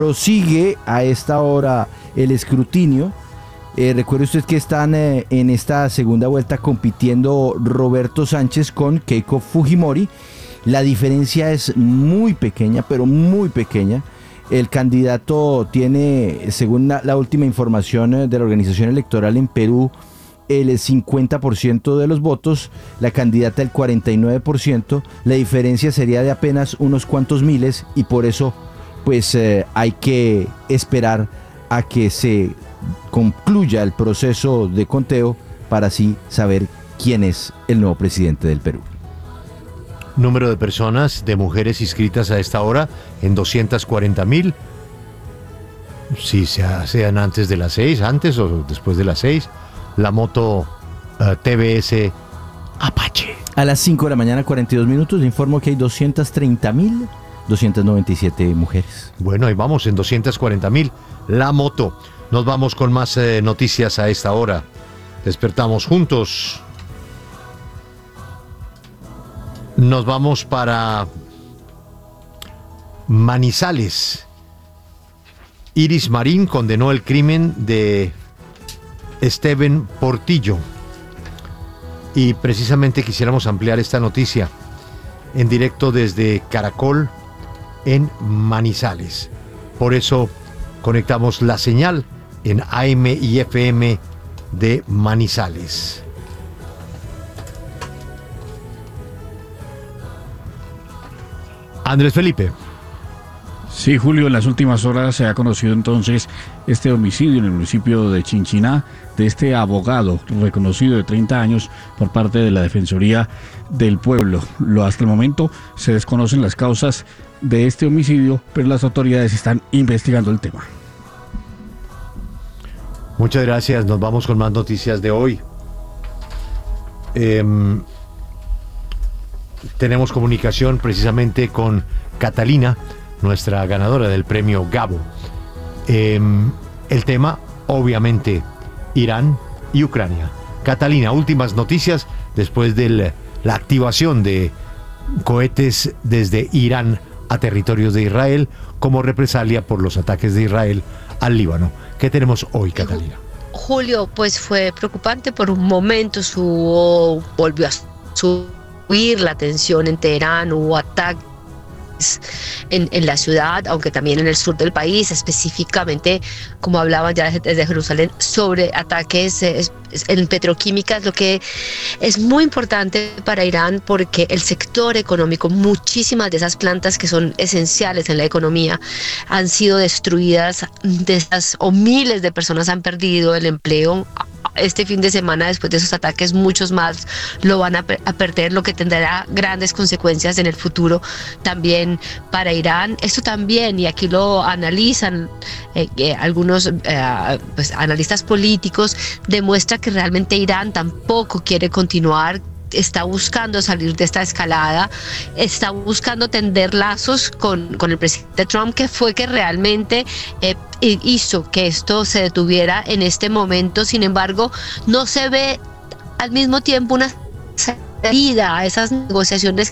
Prosigue a esta hora el escrutinio. Recuerde usted que están en esta segunda vuelta compitiendo Roberto Sánchez con Keiko Fujimori. La diferencia es muy pequeña, pero muy pequeña. El candidato tiene, según la última información de la organización electoral en Perú, el 50% de los votos, la candidata el 49%. La diferencia sería de apenas unos cuantos miles y por eso pues hay que esperar a que se concluya el proceso de conteo para así saber quién es el nuevo presidente del Perú. Número de personas, de mujeres inscritas a esta hora en 240,000. Si sean antes de las 6, antes o después de las 6. La moto TBS Apache. A las 5 de la mañana, 42 minutos, le informo que hay 230,297 mujeres. Bueno, ahí vamos, en 240,000. La moto. Nos vamos con más noticias a esta hora. Despertamos juntos. Nos vamos para Manizales. Iris Marín condenó el crimen de Esteban Portillo. Y precisamente quisiéramos ampliar esta noticia en directo desde Caracol en Manizales. Por eso conectamos la señal en AM y FM de Manizales. Andrés Felipe. Sí, Julio, en las últimas horas se ha conocido entonces este homicidio en el municipio de Chinchiná de este abogado reconocido de 30 años por parte de la Defensoría del Pueblo. Hasta el momento se desconocen las causas de este homicidio, pero las autoridades están investigando el tema. Muchas gracias, nos vamos con más noticias de hoy. Tenemos comunicación precisamente con Catalina, nuestra ganadora del premio Gabo. El tema, obviamente, Irán y Ucrania. Catalina, últimas noticias después de la activación de cohetes desde Irán a territorios de Israel como represalia por los ataques de Israel al Líbano. ¿Qué tenemos hoy, Catalina? Julio, pues fue preocupante. Por un momento volvió a subir la tensión en Teherán, hubo ataques en la ciudad, aunque también en el sur del país, específicamente, como hablaban ya desde Jerusalén, sobre ataques en petroquímicas, lo que es muy importante para Irán porque el sector económico, muchísimas de esas plantas que son esenciales en la economía han sido destruidas, o miles de personas han perdido el empleo. Este fin de semana, después de esos ataques, muchos más lo van a perder, lo que tendrá grandes consecuencias en el futuro también para Irán. Esto también, y aquí lo analizan algunos pues, analistas políticos, demuestra que realmente Irán tampoco quiere continuar, está buscando salir de esta escalada, está buscando tender lazos con el presidente Trump, que fue que realmente hizo que esto se detuviera en este momento. Sin embargo, no se ve al mismo tiempo una salida a esas negociaciones